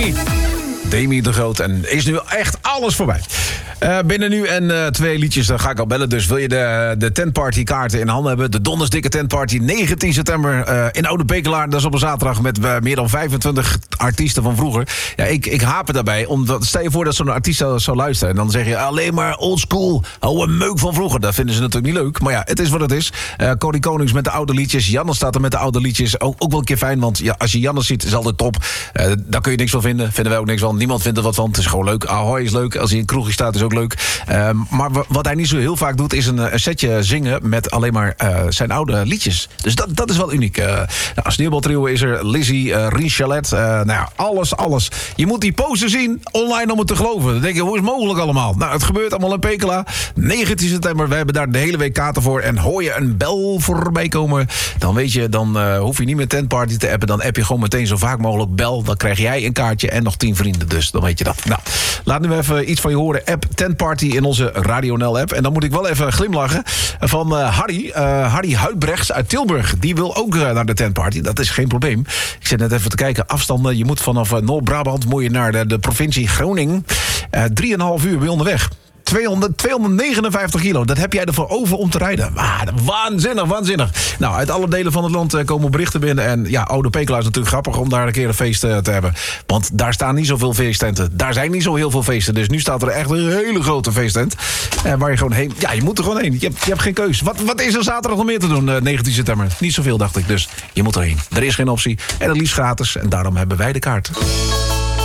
Demi de Groot. En is nu echt alles voorbij. Binnen nu en 2 liedjes, dan ga ik al bellen. Dus wil je de tentparty kaarten in handen hebben? De dondersdikke tentparty, 19 september in Oude Pekelaar. Dat is op een zaterdag met meer dan 25 artiesten van vroeger. Ja, ik haper daarbij. Omdat, stel je voor dat zo'n artiest zou luisteren. En dan zeg je alleen maar old school. Oh, een meuk van vroeger. Dat vinden ze natuurlijk niet leuk. Maar ja, het is wat het is. Cody Konings met de oude liedjes. Jannes staat er met de oude liedjes. Ook wel een keer fijn, want ja, als je Jannes ziet, is altijd top. Daar kun je niks van vinden. Vinden wij ook niks van. Niemand vindt er wat van. Het is gewoon leuk. Ahoy is leuk. Als hij in een kroegje staat, is ook leuk. Maar wat hij niet zo heel vaak doet, is een setje zingen met alleen maar zijn oude liedjes. Dus dat is wel uniek. Sneeuwbaltrio is er. Lizzie, Ries Chalet. Nou ja, alles. Je moet die poster zien online om het te geloven. Dan denk je, hoe is het mogelijk allemaal? Nou, het gebeurt allemaal in Pekela. 19 september. We hebben daar de hele week kaarten voor. En hoor je een bel voorbij komen, dan weet je, dan hoef je niet meer tentparty te appen. Dan app je gewoon meteen zo vaak mogelijk bel. Dan krijg jij een kaartje en nog 10 vrienden. Dus dan weet je dat. Nou, laat nu even iets van je horen. App Tentparty in onze Radio NL app. En dan moet ik wel even glimlachen van Harry Huidbrechts uit Tilburg. Die wil ook naar de tentparty. Dat is geen probleem. Ik zit net even te kijken. Afstanden. Je moet vanaf Noord-Brabant moet je naar de provincie Groningen. 3,5 uur ben je onderweg. 259 kilo. Dat heb jij ervoor over om te rijden. Waanzinnig. Nou, uit alle delen van het land komen berichten binnen. En ja, Oude Pekelaar is natuurlijk grappig om daar een keer een feest te hebben. Want daar staan niet zoveel feesttenten. Daar zijn niet zo heel veel feesten. Dus nu staat er echt een hele grote feesttent. Waar je gewoon heen... Ja, je moet er gewoon heen. Je hebt geen keus. Wat is er zaterdag nog meer te doen, 19 september? Niet zoveel, dacht ik. Dus je moet erheen. Er is geen optie. En het liefst gratis. En daarom hebben wij de kaart.